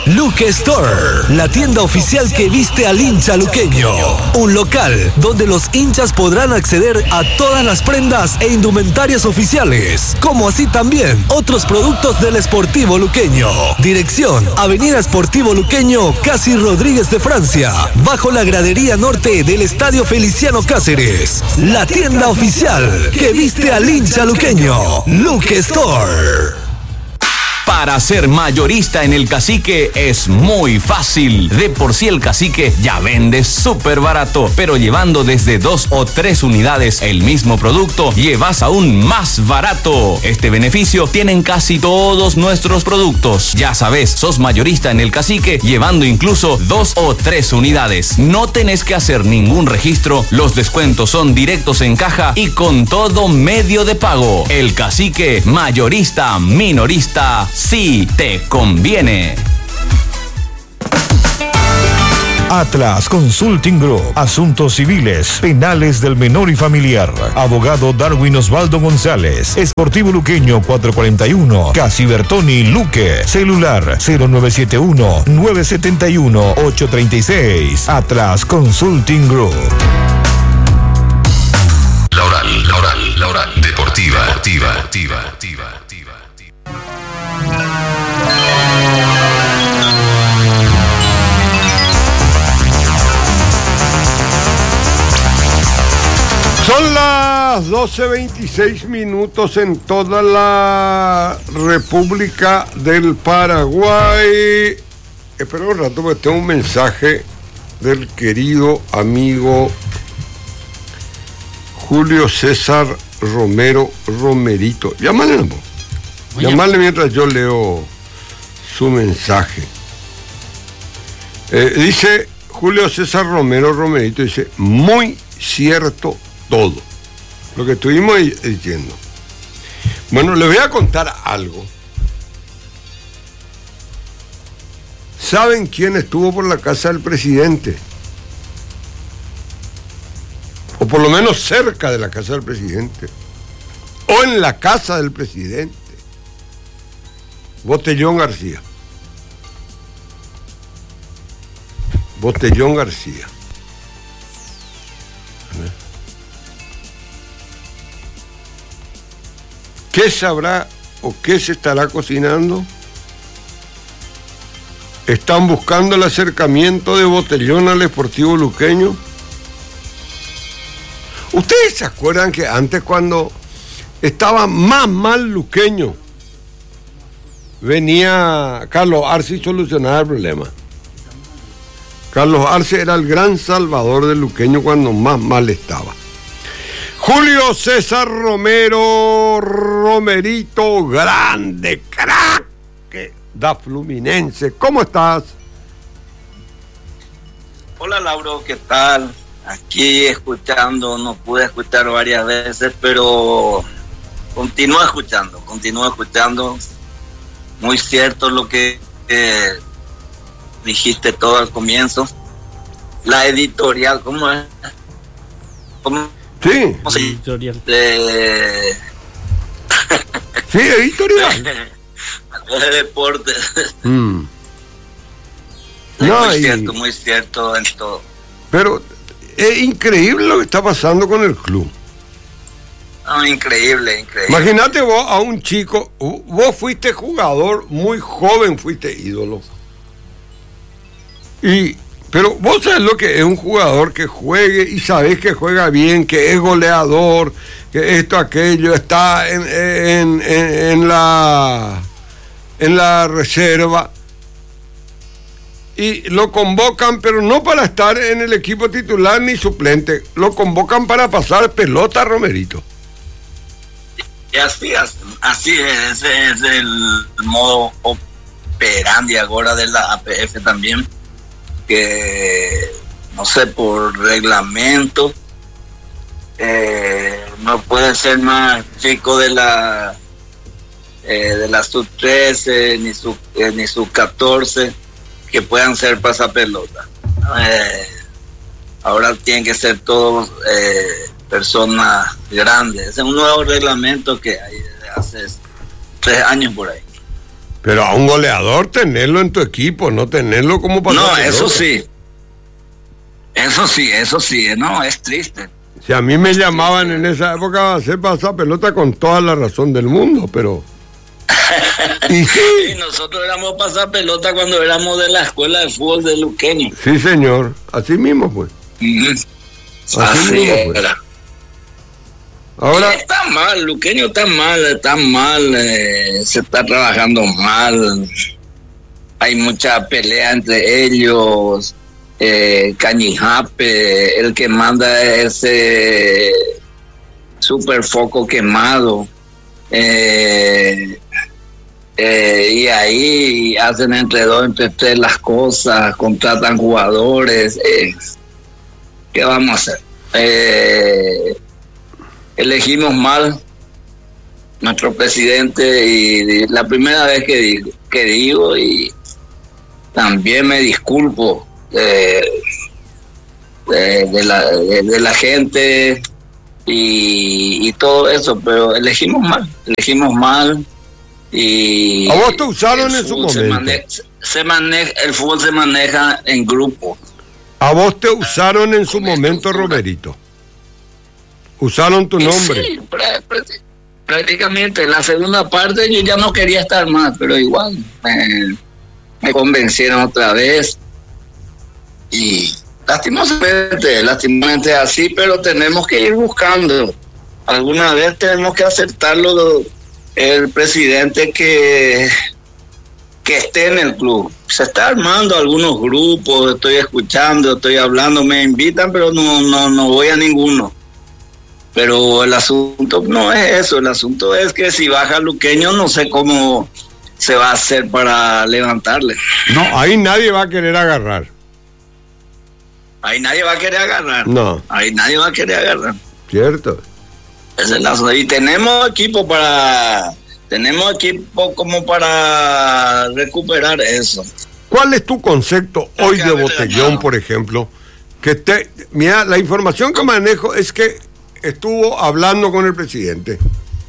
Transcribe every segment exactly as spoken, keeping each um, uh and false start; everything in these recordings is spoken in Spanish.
Luque Store, la tienda oficial que viste al hincha luqueño. Un local donde los hinchas podrán acceder a todas las prendas e indumentarias oficiales, como así también otros productos del Sportivo Luqueño. Dirección: Avenida Sportivo Luqueño, casi Rodríguez de Francia, bajo la gradería norte del Estadio Feliciano Cáceres. La tienda oficial que viste al hincha luqueño. Luque Store. Para ser mayorista en el Cacique es muy fácil. De por sí el Cacique ya vende súper barato, pero llevando desde dos o tres unidades el mismo producto, llevas aún más barato. Este beneficio tienen casi todos nuestros productos. Ya sabes, sos mayorista en el Cacique llevando incluso dos o tres unidades. No tenés que hacer ningún registro, los descuentos son directos en caja y con todo medio de pago. El Cacique, mayorista, minorista, sí te conviene. Atlas Consulting Group. Asuntos civiles, penales del menor y familiar. Abogado Darwin Osvaldo González. Sportivo Luqueño cuatrocientos cuarenta y uno. Casi Bertoni Luque. Celular cero nueve siete uno, nueve siete uno, ocho tres seis. Atlas Consulting Group. La oral, la oral, la oral. Deportiva, deportiva, deportiva, deportiva. Son las doce veintiséis minutos en toda la República del Paraguay. Espera un rato porque tengo un mensaje del querido amigo Julio César Romero Romerito. Llámale, ¿no? Llámale mientras yo leo su mensaje. Eh, dice Julio César Romero Romerito, dice, muy cierto todo lo que estuvimos diciendo. Bueno, les voy a contar algo. ¿Saben quién estuvo por la casa del presidente? O por lo menos cerca de la casa del presidente. O en la casa del presidente. Botellón García. Botellón García. ¿Qué sabrá o qué se estará cocinando? ¿Están buscando el acercamiento de Botellón al Sportivo Luqueño? ¿Ustedes se acuerdan que antes, cuando estaba más mal Luqueño, venía Carlos Arce y solucionaba el problema? Carlos Arce era el gran salvador del Luqueño cuando más mal estaba. Julio César Romero Romerito, grande crack da Fluminense. ¿Cómo estás? Hola, Lauro, ¿qué tal? Aquí escuchando, no pude escuchar varias veces, pero continúo escuchando, continúo escuchando. Muy cierto lo que eh, dijiste todo al comienzo. La editorial, ¿cómo es? ¿Cómo? Sí. ¿Cómo se editorial? De... Sí, editorial. De deporte. Mm. Sí, no, muy y... cierto, muy cierto en todo. Pero es increíble lo que está pasando con el club. No, increíble, increíble. Imagínate vos a un chico, vos fuiste jugador, muy joven fuiste ídolo. Y, pero vos sabés lo que es un jugador que juegue y sabés que juega bien, que es goleador, que esto, aquello, está en, en, en, en la en la reserva. Y lo convocan, pero no para estar en el equipo titular ni suplente. Lo convocan para pasar pelota, Romerito. Y así, así es, ese es el modo operandi ahora de la A P F también, que no sé, por reglamento eh, no puede ser más chico de la eh, de la sub trece ni sub eh, ni sub catorce que puedan ser pasapelota. Eh, ahora tienen que ser todos eh, personas grandes. Es un nuevo reglamento que hay desde hace tres años por ahí. Pero a un goleador tenerlo en tu equipo, no tenerlo como para... No, eso sí. Eso sí, eso sí, no, es triste. Si a mí me llamaban en esa época a hacer pasar pelota con toda la razón del mundo, pero... y sí. Y nosotros éramos pasar pelota cuando éramos de la escuela de fútbol de Luqueño. Sí, señor, así mismo pues. Mm-hmm. Así, así mismo pues. era. Ahora... Y está mal, Luqueño está mal, está mal, eh, se está trabajando mal. Hay mucha pelea entre ellos. Eh, Cañijape, el que manda ese super foco quemado, eh, eh, y ahí hacen entre dos, entre tres las cosas, contratan jugadores. Eh, ¿qué vamos a hacer? Eh, elegimos mal nuestro presidente y la primera vez que digo, que digo y también me disculpo De, de, de, la, de, de la gente y, y todo eso, pero elegimos mal, elegimos mal y... ¿A vos te usaron en su momento? Se maneja, se maneja, el fútbol se maneja en grupo. ¿A vos te usaron en su momento, Romerito? ¿Usaron tu nombre? Sí, prácticamente. En la segunda parte yo ya no quería estar más, pero igual me, me convencieron otra vez. Y lastimosamente, lastimosamente así, pero tenemos que ir buscando. Alguna vez tenemos que aceptarlo el presidente que, que esté en el club. Se está armando algunos grupos, estoy escuchando, estoy hablando, me invitan, pero no, no, no voy a ninguno. Pero el asunto no es eso, el asunto es que si baja Luqueño no sé cómo se va a hacer para levantarle. No, ahí nadie va a querer agarrar. Ahí nadie va a querer agarrar. No. Ahí nadie va a querer agarrar. Cierto. Es el lazo. Y tenemos equipo para... Tenemos equipo como para recuperar eso. ¿Cuál es tu concepto hoy de Botellón, por ejemplo? Que te, mira, la información que manejo es que estuvo hablando con el presidente.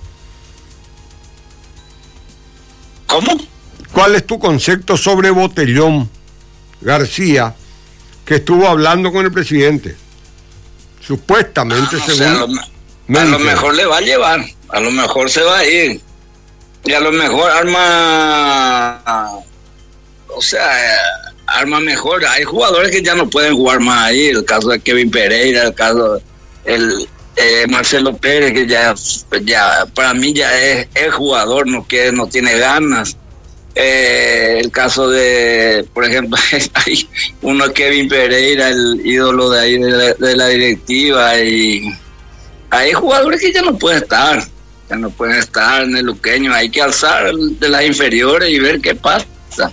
¿Cómo? ¿Cuál es tu concepto sobre Botellón García, que estuvo hablando con el presidente? Supuestamente, ah, no según... sé, a lo, a lo mejor le va a llevar, a lo mejor se va a ir. Y a lo mejor arma... O sea, arma mejor. Hay jugadores que ya no pueden jugar más ahí. El caso de Kevin Pereira, el caso el eh, Marcelo Pérez, que ya, ya para mí ya es, es jugador, no quiere, no tiene ganas. Eh, el caso de, por ejemplo, hay uno Kevin Pereira, el ídolo de ahí de la, de la directiva, y hay jugadores que ya no pueden estar, ya no pueden estar en el Luqueño. Hay que alzar de las inferiores y ver qué pasa.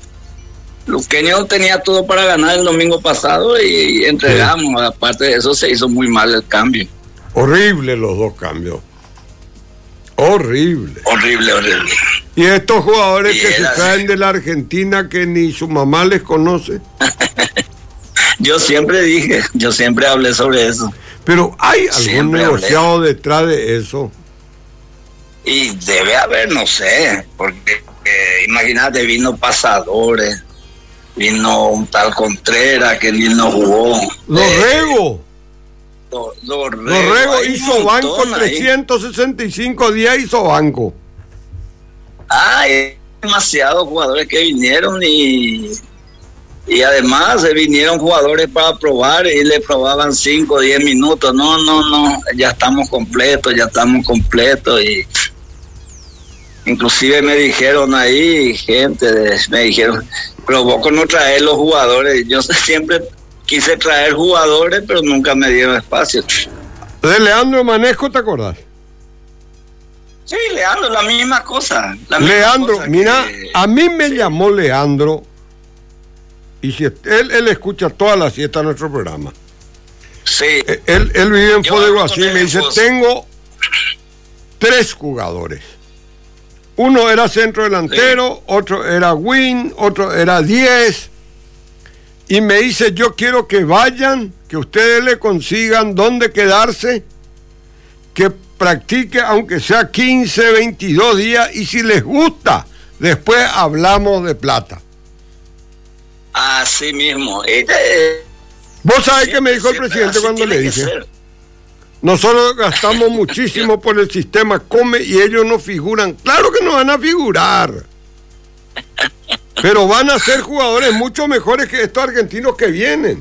Luqueño tenía todo para ganar el domingo pasado y entregamos. Sí. Aparte de eso, se hizo muy mal el cambio. Horrible los dos cambios. Horrible. Horrible, horrible. Y estos jugadores y que se traen así de la Argentina que ni su mamá les conoce. Yo siempre dije, yo siempre hablé sobre eso. Pero ¿hay algún siempre negociado hablé. detrás de eso? Y debe haber, no sé, porque eh, imagínate, vino Pasadores, vino un tal Contreras que ni no jugó. Dorrego. Do, Dorrego, Dorrego hizo banco trescientos sesenta y cinco días, hizo banco. Hay demasiados jugadores que vinieron y, y además se vinieron jugadores para probar y le probaban cinco o diez minutos. No, no, no, ya estamos completos, ya estamos completos. Y inclusive me dijeron ahí, gente, de, me dijeron, pero vos con no traer los jugadores. Yo siempre quise traer jugadores, pero nunca me dieron espacio. ¿De Leandro Manesco te acordás? Sí, Leandro, la misma cosa. La Leandro, misma cosa mira, que... a mí me sí. llamó Leandro, y si él, él escucha toda la siesta de nuestro programa. Sí. Él, él vive en Yo Fodeguasí y me dice, vos. tengo tres jugadores. Uno era centro delantero, sí. Otro era wing, otro era diez. Y me dice, yo quiero que vayan, que ustedes le consigan dónde quedarse, que practique aunque sea quince, veintidós días, y si les gusta, Después hablamos de plata. Así mismo. Eh, Vos sabés que me dijo el presidente cuando le dije, nosotros gastamos muchísimo por el sistema Come y ellos no figuran. Claro que no van a figurar, pero van a ser jugadores mucho mejores que estos argentinos que vienen.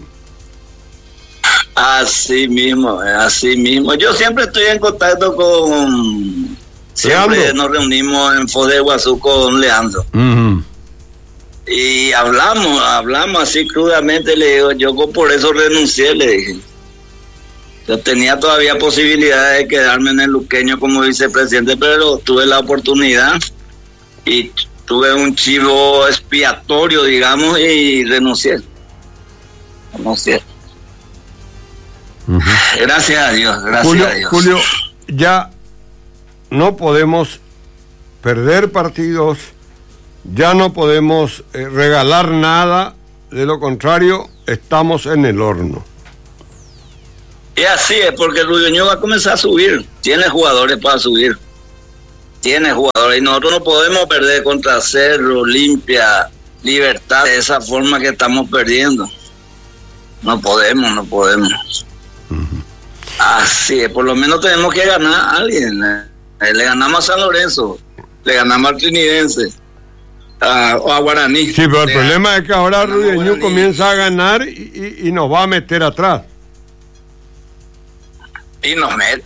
Así mismo, así mismo. Yo siempre estoy en contacto con... Siempre Leandro. Nos reunimos en Foz de Iguazú con Leandro. Uh-huh. Y hablamos, hablamos así crudamente. Le digo, yo por eso renuncié, le dije. Yo tenía todavía posibilidad de quedarme en el Luqueño como vicepresidente, pero tuve la oportunidad y tuve un chivo expiatorio, digamos, y renuncié. Renuncié. Uh-huh. Gracias a Dios, gracias Julio, a Dios. Julio, ya no podemos perder partidos, ya no podemos eh, regalar nada, de lo contrario, estamos en el horno. Y así es, porque el Ruidoño va a comenzar a subir, tiene jugadores para subir, tiene jugadores, y nosotros no podemos perder contra Cerro, Olimpia, Libertad, de esa forma que estamos perdiendo. No podemos, no podemos. Uh-huh. Así es, por lo menos tenemos que ganar a alguien. Eh, le ganamos a San Lorenzo, le ganamos al Trinidense, a, o a Guaraní. Sí, pero el problema es que ahora Ruidoño comienza a ganar y, y, y nos va a meter atrás. Y nos mete.